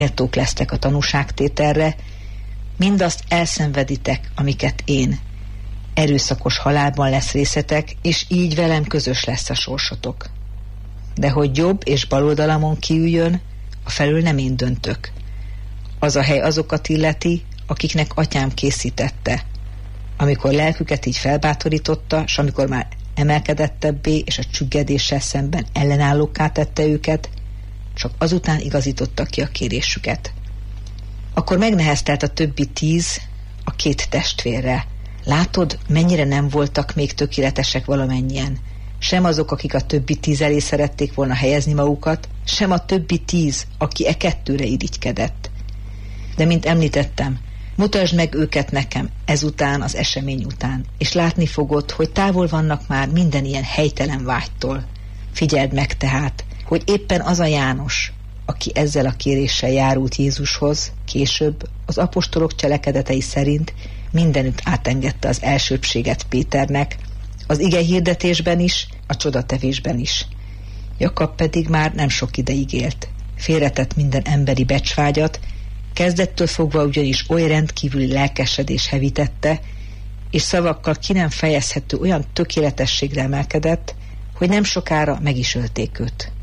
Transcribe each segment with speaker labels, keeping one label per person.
Speaker 1: méltók lesztek a tanúságtételre, mindazt elszenveditek, amiket én. Erőszakos halálban lesz részetek, és így velem közös lesz a sorsotok. De hogy jobb és baloldalamon kiüljön, afelől nem én döntök. Az a hely azokat illeti, akiknek atyám készítette. Amikor lelküket így felbátorította, s amikor már emelkedettebbé és a csüggedéssel szemben ellenállókká tette őket, csak azután igazította ki a kérésüket. Akkor megneheztelt a többi 10 a 2 testvérre. Látod, mennyire nem voltak még tökéletesek valamennyien. Sem azok, akik a többi 10 elé szerették volna helyezni magukat, sem a többi 10, aki 2-re irigykedett. De mint említettem, mutasd meg őket nekem ezután, az esemény után, és látni fogod, hogy távol vannak már minden ilyen helytelen vágytól. Figyeld meg tehát, hogy éppen az a János, aki ezzel a kéréssel járult Jézushoz, később az apostolok cselekedetei szerint mindenütt átengedte az elsőbbséget Péternek, az ige hirdetésben is, a csodatevésben is. Jakab pedig már nem sok ideig élt. Félretett minden emberi becsvágyat, kezdettől fogva ugyanis oly rendkívüli lelkesedés hevítette, és szavakkal ki nem fejezhető olyan tökéletességre emelkedett, hogy nem sokára meg is ölték őt.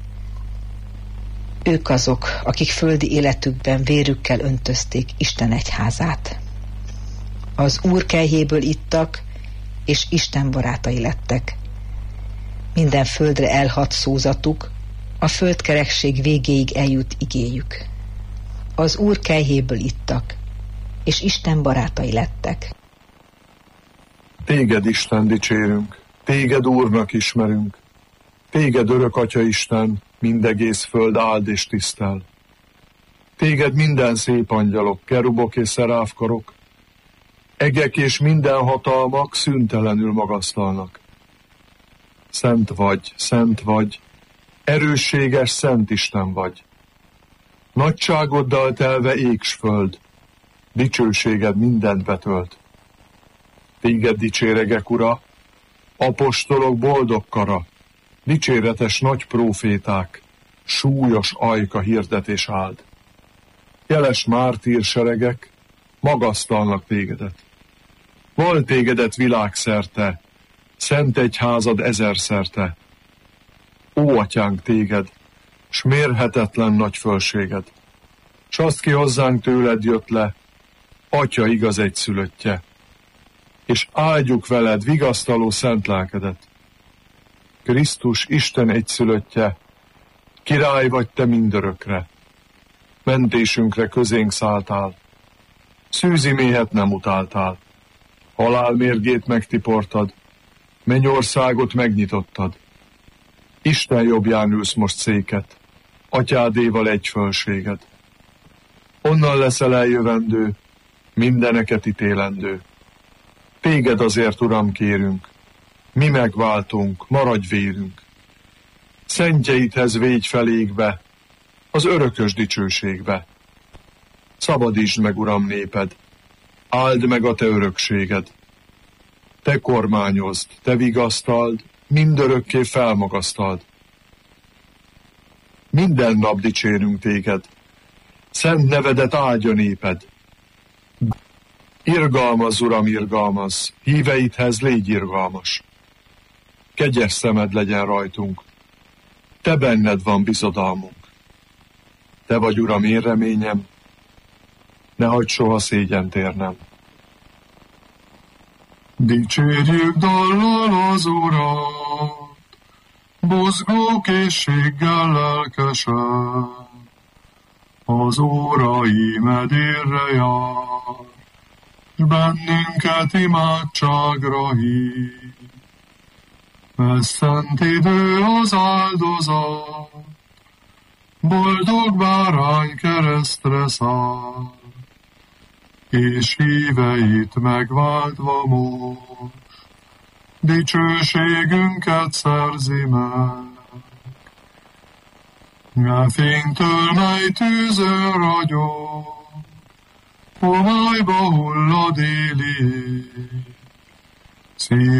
Speaker 1: Ők azok, akik földi életükben vérükkel öntözték Isten egyházát. Az Úr kelyhéből ittak, és Isten barátai lettek. Minden földre elhat szózatuk, a földkerekség végéig eljut igéjük. Az Úr kelyhéből ittak, és Isten barátai lettek.
Speaker 2: Téged, Isten, dicsérünk, téged Úrnak ismerünk, téged örök Atya Isten, mindegész föld áld és tisztel. Téged minden szép angyalok, kerubok és szeráfkarok, egek és minden hatalmak szüntelenül magasztalnak. Szent vagy, erősséges Szent Isten vagy. Nagyságoddal telve ég s föld, dicsőséged mindent betölt. Téged dicséregek, Ura, apostolok boldog kara, dicséretes nagy próféták, súlyos ajka hirdetés áld. Jeles mártírseregek magasztalnak tégedet. Val tégedet világszerte, szent egyházad ezerszerte. Ó, atyánk, téged, s mérhetetlen nagy fölséged, s azt ki hozzánk tőled jött le, Atya igaz egyszülöttje, és áldjuk veled vigasztaló szent lelkedet. Krisztus Isten egyszülöttje, király vagy te mindörökre, mentésünkre közénk szálltál, szűzi méhet nem utáltál, halál mérgét megtiportad, mennyországot megnyitottad. Isten jobbján ülsz most széket, atyádéval egy fölséged. Onnan leszel eljövendő, mindeneket ítélendő. Téged azért, Uram, kérünk, mi megváltunk, maradj vérünk. Szentjeidhez végy felégbe, az örökös dicsőségbe. Szabadítsd meg, Uram, néped, áld meg a te örökséged. Te kormányozd, te vigasztald, mindörökké felmagasztald. Minden nap dicsérünk téged, szent nevedet áldja néped. Irgalmaz, Uram, irgalmaz, híveidhez légy irgalmas. Kegyes szemed legyen rajtunk, te benned van bizodalmunk. Te vagy, Uram, én reményem, ne hagyd soha szégyent érnem.
Speaker 3: Dicsérjük dallal az Urat, buzgó készséggel lelkesen, az órai medérre jár, s bennünket imádságra hív. Ez szent idő az áldozat, boldog bárány keresztre száll, és híveit megváltva most, dicsőségünket szerzi meg. A fénytől, mely tűzön ragyog, homályba hullad éli ég.